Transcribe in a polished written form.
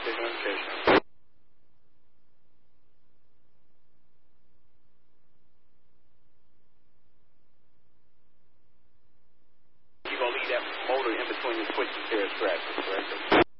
Take notification. You're going to leave that motor in between the switching pair of scratches, correct?